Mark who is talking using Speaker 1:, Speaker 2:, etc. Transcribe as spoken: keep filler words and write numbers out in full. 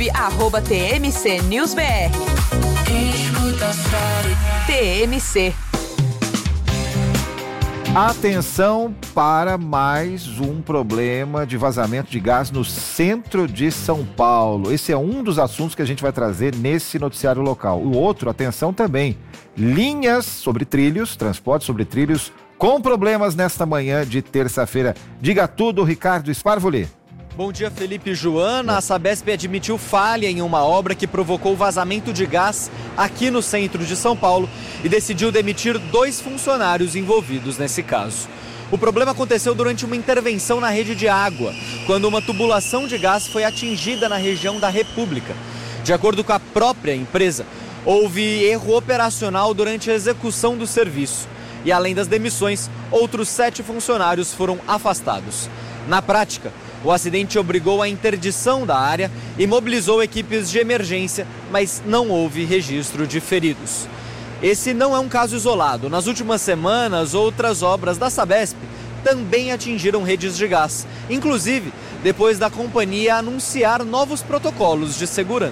Speaker 1: arroba T M C News B R. T M C.
Speaker 2: Atenção para mais um problema de vazamento de gás no centro de São Paulo. Esse é um dos assuntos que a gente vai trazer nesse noticiário local. O outro, atenção também, linhas sobre trilhos, transporte sobre trilhos, com problemas nesta manhã de terça-feira. Diga tudo, Ricardo Sparvoli.
Speaker 3: Bom dia, Felipe e Joana. A Sabesp admitiu falha em uma obra que provocou vazamento de gás aqui no centro de São Paulo e decidiu demitir dois funcionários envolvidos nesse caso. O problema aconteceu durante uma intervenção na rede de água, quando uma tubulação de gás foi atingida na região da República. De acordo com a própria empresa, houve erro operacional durante a execução do serviço. E além das demissões, outros sete funcionários foram afastados. Na prática, o acidente obrigou a interdição da área e mobilizou equipes de emergência, mas não houve registro de feridos. Esse não é um caso isolado. Nas últimas semanas, outras obras da Sabesp também atingiram redes de gás, inclusive depois da companhia anunciar novos protocolos de segurança.